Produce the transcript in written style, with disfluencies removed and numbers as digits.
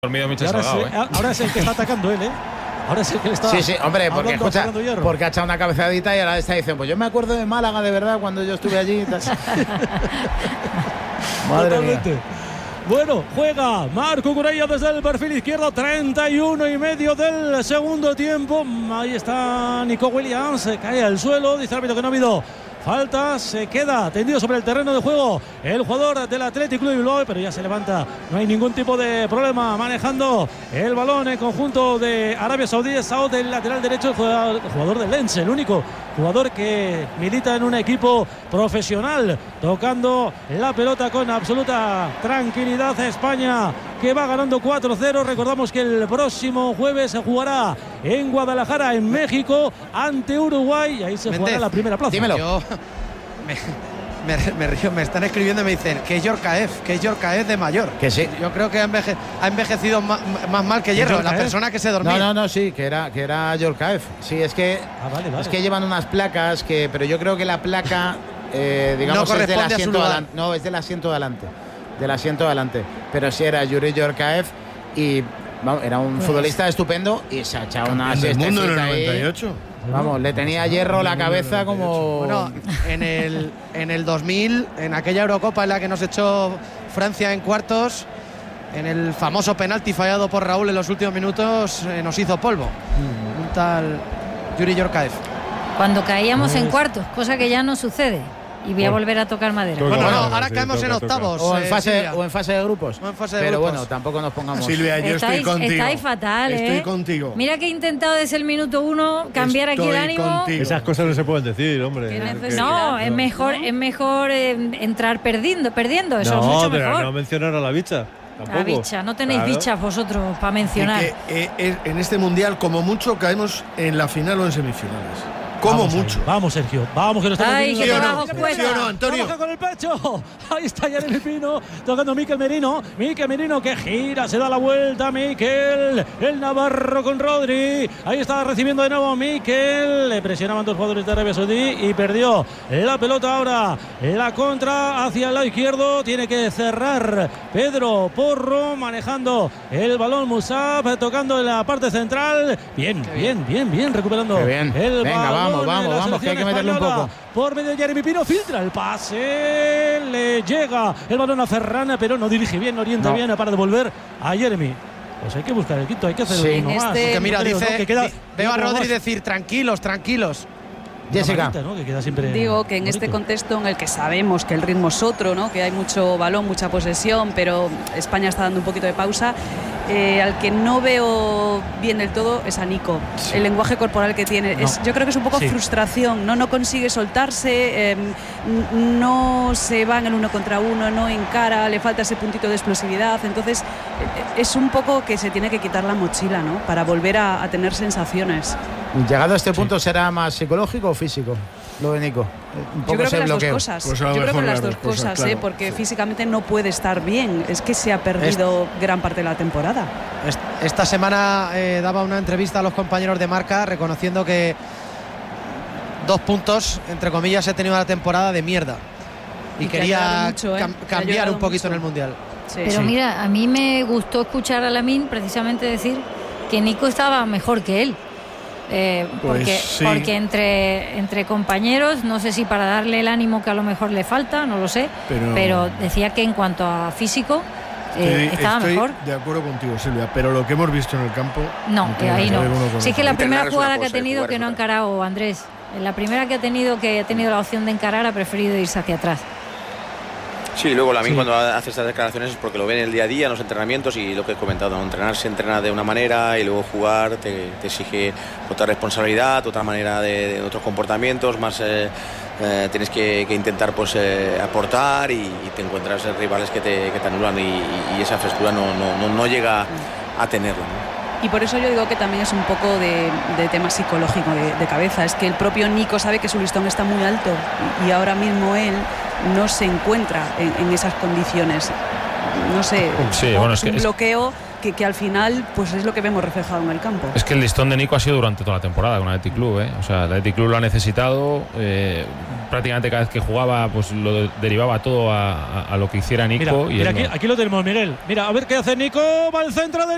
Dormido Michel Salgado, ahora es el que está atacando él, ¿eh? Ahora es el que le está. Sí, hombre, porque escucha, porque ha echado una cabezadita y ahora está diciendo, pues yo me acuerdo de Málaga de verdad cuando yo estuve allí. Madre mía. Bueno, juega Marc Cucurella desde el perfil izquierdo, 31,5 del segundo tiempo. Ahí está Nico Williams, se cae al suelo, dice el árbitro que no ha habido falta, se queda tendido sobre el terreno de juego el jugador del Athletic Club de Bilbao, pero ya se levanta, no hay ningún tipo de problema manejando el balón en conjunto de Arabia Saudí. Saud, del lateral derecho, el jugador del Lens, el único jugador que milita en un equipo profesional, tocando la pelota con absoluta tranquilidad. España que va ganando 4-0. Recordamos que el próximo jueves se jugará en Guadalajara, en México, ante Uruguay, y ahí se jugará la primera plaza. Dímelo. Yo me río, me están escribiendo y me dicen que es Yorkaev de mayor. Que sí. Yo creo que ha envejecido más mal que Hierro, la persona que se dormía. No, sí, que era Yorkaev. Sí, es que es que llevan unas placas pero yo creo que la placa digamos no es del corresponde asiento delante. No, es del asiento delante. Del asiento delante. Pero sí era Yuri Yorkaev y vamos, era un futbolista estupendo y se ha echado una siestecita mundo en el ahí. 98. Vamos, le tenía Hierro la cabeza como... Bueno, en el 2000, en aquella Eurocopa en la que nos echó Francia en cuartos, en el famoso penalti fallado por Raúl en los últimos minutos, nos hizo polvo. Un tal Yuri Yorkaev. Cuando caíamos en cuartos, cosa que ya no sucede. Y voy a volver a tocar madera. Bueno, ahora caemos en octavos. O en fase de grupos. Pero bueno, tampoco nos pongamos... Silvia, yo estoy contigo. Estáis fatal, Estoy contigo. Mira que he intentado desde el minuto 1 cambiar aquí el ánimo. Contigo. Esas cosas no se pueden decir, hombre. No, es mejor entrar perdiendo. Eso es mucho mejor. Pero no mencionar a la bicha. Tampoco. La bicha, no tenéis bichas vosotros para mencionar. En este mundial, como mucho, caemos en la final o en semifinales. Como mucho. Vamos, Sergio. Vamos, que nos estamos viendo. ¿Sí o no, Antonio? Trabaja con el pecho. Ahí está Jeremy Pino tocando Mikel Merino. Mikel Merino que gira, se da la vuelta. Mikel, el navarro con Rodri. Ahí está recibiendo de nuevo Mikel. Le presionaban dos jugadores de Arabia Saudí y perdió la pelota ahora. La contra hacia el lado izquierdo. Tiene que cerrar Pedro Porro manejando el balón. Musab tocando en la parte central. Bien, recuperando el balón. Vamos, que hay que meterle un poco. Por medio de Jeremy Pino, filtra el pase, le llega el balón a Ferran, pero no dirige bien, no orienta bien para devolver a Jeremy. Pues hay que buscar el quinto, hay que hacer uno más. Porque mira, veo a Rodri decir tranquilos. Jessica, ¿no? Que queda siempre digo que en bonito. este contexto en el que sabemos que el ritmo es otro, ¿no? Que hay mucho balón, mucha posesión, pero España está dando un poquito de pausa. Al que no veo bien del todo es a Nico. Sí. El lenguaje corporal que tiene, yo creo que es un poco frustración, no consigue soltarse, no se va en el 1 contra 1, no encara, le falta ese puntito de explosividad. Entonces es un poco que se tiene que quitar la mochila, ¿no? Para volver a tener sensaciones. Llegado a este punto, ¿será más psicológico o físico lo de Nico? Un poco yo creo que las bloqueo. dos cosas. Yo creo que las dos cosas, claro, porque físicamente no puede estar bien. Es que se ha perdido gran parte de la temporada. Esta semana daba una entrevista a los compañeros de Marca reconociendo que 2 puntos, entre comillas, he tenido la temporada de mierda. Y quería mucho, cambiar un poquito en el Mundial. Sí. Pero mira, a mí me gustó escuchar a Lamine precisamente decir que Nico estaba mejor que él. Porque entre compañeros, no sé si para darle el ánimo que a lo mejor le falta, no lo sé, pero decía que en cuanto a físico estaba mejor. De acuerdo contigo, Silvia, pero lo que hemos visto en el campo ahí no. Sí, es que la primera jugada que ha tenido que no ha encarado Andrés, la primera que ha tenido la opción de encarar, ha preferido irse hacia atrás. Sí, luego Lamine cuando hace estas declaraciones es porque lo ve en el día a día, en los entrenamientos, y lo que he comentado, ¿no? Entrenar se entrena de una manera y luego jugar te exige otra responsabilidad, otra manera de otros comportamientos, más tienes que intentar pues aportar y te encuentras rivales que te anulan y esa frescura no llega a tenerlo, ¿no? Y por eso yo digo que también es un poco de tema psicológico de cabeza. Es que el propio Nico sabe que su listón está muy alto y ahora mismo él no se encuentra en esas condiciones. No sé, es un bloqueo que al final pues es lo que vemos reflejado en el campo. Es que el listón de Nico ha sido durante toda la temporada con el Athletic Club, O sea, el Athletic Club lo ha necesitado, prácticamente cada vez que jugaba pues lo derivaba todo a lo que hiciera Nico. Mira, aquí lo tenemos, Miguel. Mira, a ver qué hace Nico, va al centro de